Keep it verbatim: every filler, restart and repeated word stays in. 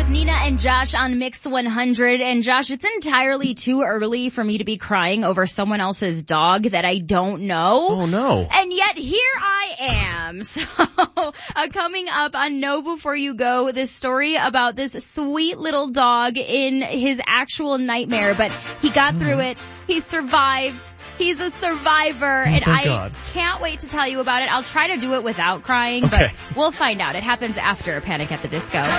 with Nina and Josh on Mix one hundred. And Josh, it's entirely too early for me to be crying over someone else's dog that I don't know. Oh, no. And yet here I am. So uh, coming up on Know Before You Go, this story about this sweet little dog in his actual nightmare. But he got through it. He survived. He's a survivor. Oh, and thank I God. can't wait to tell you about it. I'll try to do it without crying, Okay. but we'll find out. It happens after Panic at the Disco.